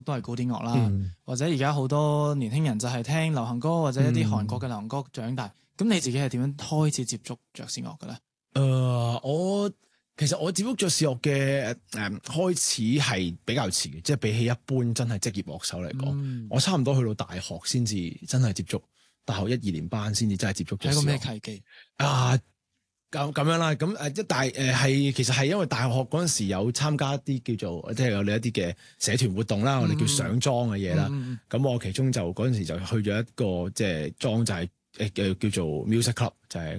都係古典樂啦，或者而家好多年輕人就係聽流行歌或者一啲韓國嘅流行歌長大。咁你自己係點樣開始接觸爵士樂嘅咧？ 其實我接觸爵士樂嘅開始係比較遲嘅，即係比起一般真係職業樂手嚟講，我差唔多去到大學先至真係接觸，大學1、2年班先至真係接觸爵士樂。 係個咩契機？ 咁樣啦，但係其實係因為大學嗰陣時有參加一啲叫做即係有你一啲嘅社團活動啦，我哋叫上莊嘅嘢啦。咁我其中就嗰陣時就去咗一個即係莊就係叫做 music club， 就係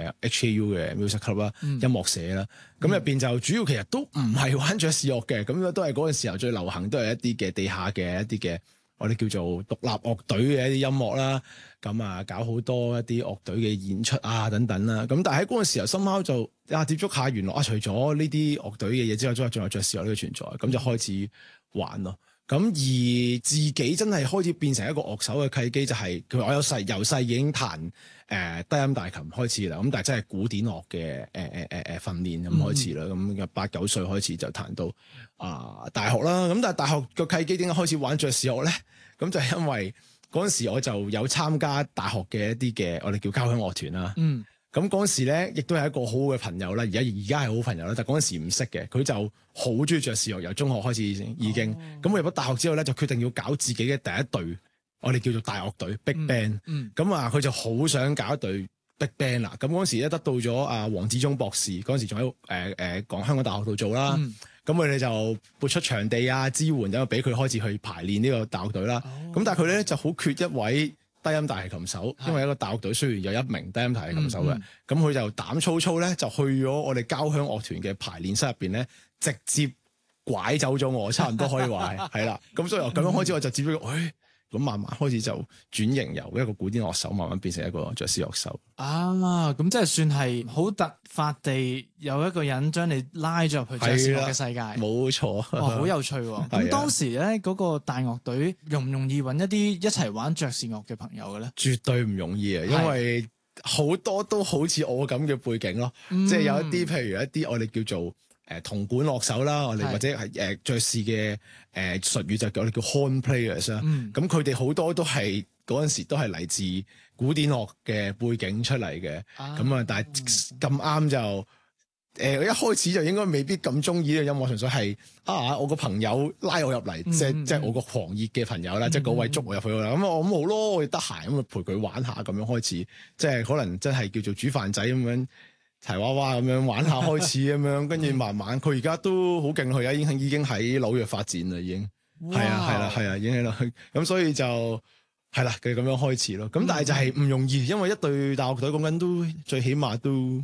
HAU 嘅 music club 啦，音樂社啦。咁入邊就主要其實都唔係玩爵士樂嘅，咁都係嗰陣時候最流行都係一啲嘅地下嘅一啲嘅我哋叫做獨立樂隊嘅一啲音樂啦。咁啊，搞好多一啲樂隊嘅演出啊等等啦。咁但係喺嗰陣時候，somehow就接觸下原來除咗呢啲樂隊嘅嘢之外，仲有爵士樂呢個存在，咁就開始玩咯。咁而自己真係開始變成一個樂手嘅契機，就係我由細已經彈低音大琴開始啦。咁但係真係古典樂嘅訓練咁開始啦。咁8、9歲開始就彈到大學啦。咁但係大學個契機點解開始玩爵士樂咧？咁就係因為嗰陣時我就有參加大學嘅一啲嘅我哋叫交響樂團啦。咁嗰陣時咧，亦都係一個好好嘅朋友啦。而家係好朋友啦，但係嗰陣時唔識嘅，佢就好中意爵士樂，由中學開始已經。咁我入咗大學之後咧，就決定要搞自己嘅第一隊，我哋叫做大樂隊 Big Band。咁佢就好想搞一隊 Big Band 啦。咁嗰陣時咧，得到咗黃志忠博士，嗰陣時仲喺講香港大學度做啦。咁佢哋就撥出場地支援，因為俾佢開始去排練呢個大樂隊啦。咁但係佢咧就好缺一位低音大提琴手，因為一個大樂隊雖然有一名低音大提琴手嘅，咁佢就膽粗粗咧就去咗我哋交響樂團嘅排練室入邊咧，直接拐走咗我，差唔多可以話係啦。咁所以由咁樣開始我就接觸咁慢慢開始就轉型，由一個古典樂手慢慢變成一個爵士樂手。 咁即係算係好突發地有一個人將你拉咗入去爵士樂嘅世界。冇錯， 好有趣喎。咁當時咧嗰個大樂隊容唔容易揾一啲一齊玩爵士樂嘅朋友嘅咧？ 絕對唔容易啊，因為好多都好似我咁嘅背景咯，即係有一啲譬如一啲我哋叫做銅管樂手啦，我哋或者係爵士嘅術語就我哋叫 horn players 啦。咁佢哋好多都係嗰陣時都係嚟自古典樂嘅背景出嚟嘅。咁但係咁啱就我一開始就應該未必咁中意呢個音樂，純粹係我個朋友拉我入嚟，即係我個狂熱嘅朋友啦，即係嗰位捉我入去啦。咁我咁好咯，我哋得閒咁陪佢玩下，咁樣開始，即係可能真係叫做煮飯仔咁樣。柴娃娃咁樣玩下開始咁樣，跟住慢慢佢而家都好勁，佢而家已經喺紐約發展啦，已經係啊，已經喺度。咁所以就係啦，佢咁樣開始咯。咁但係就係唔容易，因為一隊大樂隊講緊都最起碼都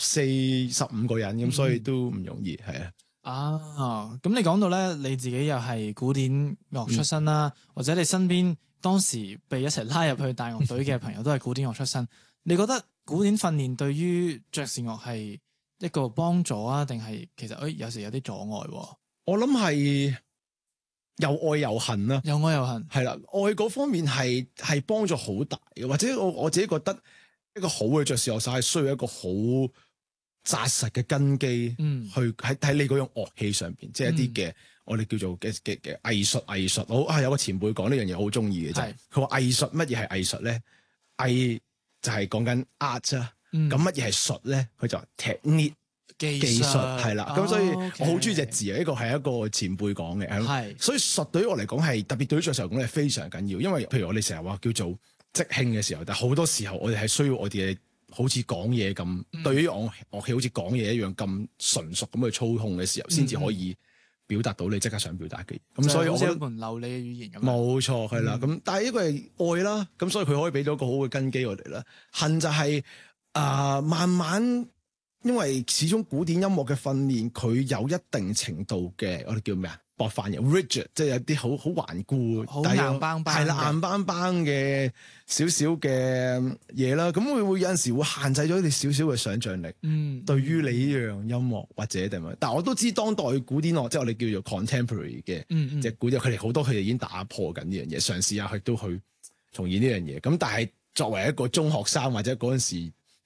14、15個人，咁所以都唔容易，係啊。 咁你講到咧，你自己又係古典樂出身啦，或者你身邊當時被一齊拉入去大樂隊嘅朋友都係古典樂出身，你覺得古典訓練對於爵士樂係一個幫助啊，定係其實有時有啲阻礙？ 我諗係有愛有恨啦， 有愛有恨係啦。愛嗰方面係幫助好大嘅，或者我自己覺得一個好嘅爵士樂手係需要一個好紮實嘅根基，去喺你嗰種樂器上邊，即係一啲嘅我哋叫做嘅藝術。好有個前輩講呢樣嘢好中意嘅，就係佢話藝術乜嘢係藝術咧？藝就係講緊 art 啊，咁乜嘢係術咧？佢就話 technique 技術係啦。咁所以我好中意隻字啊，呢個係一個前輩講嘅。所以術對於我嚟講係特別對於爵士樂嚟講係非常緊要，因為譬如我哋成日話叫做即興嘅時候，但係好多時候我哋係需要我哋嘅好似講嘢咁，對於樂器好似講嘢一樣咁純熟咁去操控嘅時候，先至可以表達到你即刻想表達嘅嘢。咁所以我覺得一門流利嘅語言咁。 冇錯，係啦。咁但係呢個係愛啦，咁所以佢可以俾到一個好嘅根基我哋啦。恨就係慢慢，因為始終古典音樂嘅訓練，佢有一定程度嘅我哋叫咩啊？薄範型 rigid， 即係有啲好頑固， 好硬邦邦， 係啦，硬邦邦嘅少少嘅嘢啦。咁會有陣時會限制咗你少少嘅想像力。對於你呢樣音樂或者點樣，但係我都知當代古典樂，即係我哋叫做 contemporary 嘅，即係古典，佢哋已經打破緊呢樣嘢，嘗試下亦都去重現呢樣嘢。咁但係作為一個中學生或者嗰陣時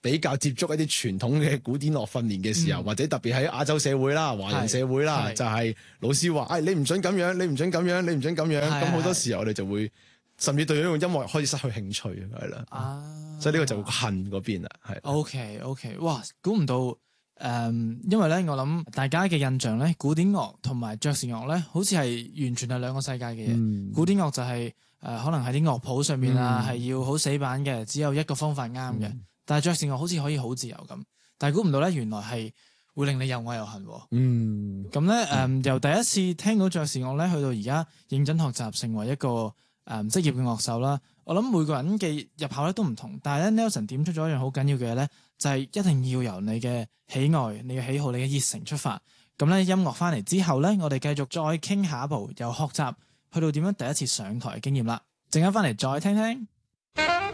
比較接觸一啲傳統嘅古典樂訓練嘅時候，或者特別喺亞洲社會啦、華人社會啦，就係老師話：你唔准咁樣，你唔准咁樣，你唔准咁樣。咁好多時候我哋就會甚至對呢種音樂開始失去興趣，係啦。所以呢個就會恨嗰邊啦，係。 OK，哇，估唔到。因為咧，我諗大家嘅印象咧，古典樂同埋爵士樂咧，好似係完全係兩個世界嘅嘢。古典樂就係可能喺啲樂譜上面啊，係要好死板嘅，只有一個方法啱嘅。但係爵士樂好似可以好自由咁，但係估唔到咧，原來係會令你又愛又恨。咁咧由第一次聽到爵士樂咧，去到而家認真學習，成為一個職業嘅樂手啦。我諗每個人嘅入口咧都唔同，但係咧 Nelson 點出咗一樣好緊要嘅嘢咧，就係一定要由你嘅喜愛、你嘅喜好、你嘅熱誠出發。咁咧音樂翻嚟之後咧，我哋繼續再傾下一步，由學習去到點樣第一次上台嘅經驗啦。陣間翻嚟再聽聽。